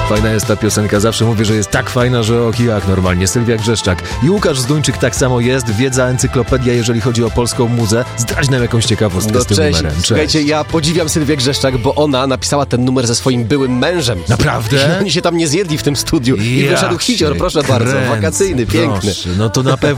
Fajna jest ta piosenka, zawsze mówię, że jest tak fajna, że o kijach normalnie. Sylwia Grzeszczak. I Łukasz Zduńczyk tak samo jest. Wiedza, encyklopedia, jeżeli chodzi o polską muzę. Zdradź nam jakąś ciekawostkę z tym numerem. Cześć. Słuchajcie, ja podziwiam Sylwię Grzeszczak, bo ona napisała ten numer ze swoim byłym mężem. Naprawdę? I oni się tam nie zjedli w tym studiu. I wyszedł hicior, proszę bardzo, wakacyjny, piękny. No to na pewno